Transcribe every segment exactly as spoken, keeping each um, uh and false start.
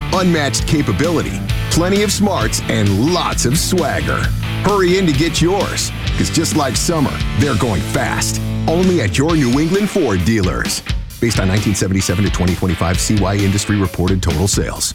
unmatched capability, plenty of smarts, and lots of swagger. Hurry in to get yours, because just like summer, they're going fast. Only at your New England Ford dealers. Based on nineteen seventy-seven to twenty twenty-five C Y Industry reported total sales.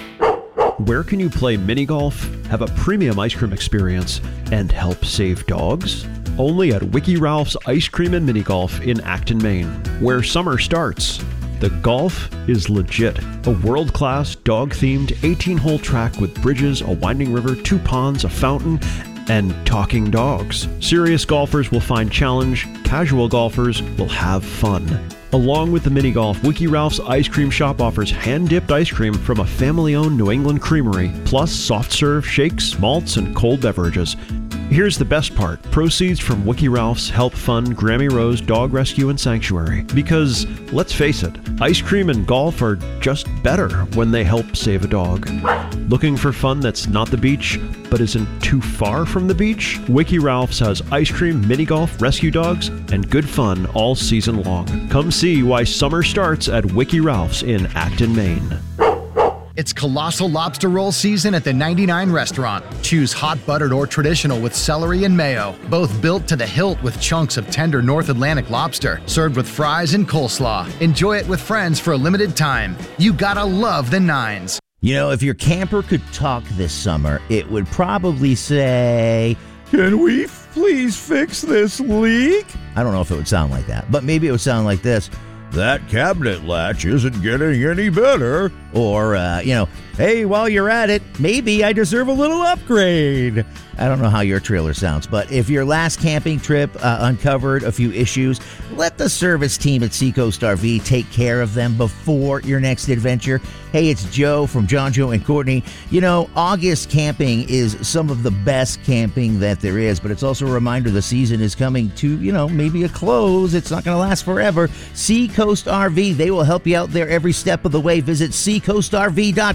Where can you play mini golf, have a premium ice cream experience, and help save dogs? Only at Wiki Ralph's Ice Cream and Mini Golf in Acton, Maine, where summer starts. The golf is legit. A world-class, dog-themed eighteen-hole track with bridges, a winding river, two ponds, a fountain, and talking dogs. Serious golfers will find challenge. Casual golfers will have fun. Along with the mini golf, Wiki Ralph's Ice Cream Shop offers hand-dipped ice cream from a family-owned New England creamery, plus soft-serve shakes, malts, and cold beverages. Here's the best part. Proceeds from Wiki Ralph's help fund Grammy Rose Dog Rescue and Sanctuary. Because, let's face it, ice cream and golf are just better when they help save a dog. Looking for fun that's not the beach, but isn't too far from the beach? Wiki Ralph's has ice cream, mini golf, rescue dogs, and good fun all season long. Come see why summer starts at Wiki Ralph's in Acton, Maine. It's colossal lobster roll season at the ninety-nine Restaurant. Choose hot buttered or traditional with celery and mayo. Both built to the hilt with chunks of tender North Atlantic lobster. Served with fries and coleslaw. Enjoy it with friends for a limited time. You gotta love the nines. You know, if your camper could talk this summer, it would probably say, "Can we f- please fix this leak?" I don't know if it would sound like that, but maybe it would sound like this. "That cabinet latch isn't getting any better." Or, uh, you know, "Hey, while you're at it, maybe I deserve a little upgrade." I don't know how your trailer sounds, but if your last camping trip uh, uncovered a few issues, let the service team at Seacoast R V take care of them before your next adventure. Hey, it's Joe from John, Joe, and Courtney. You know, August camping is some of the best camping that there is, but it's also a reminder the season is coming to, you know, maybe a close. It's not going to last forever. Seacoast R V, they will help you out there every step of the way. Visit seacoast r v dot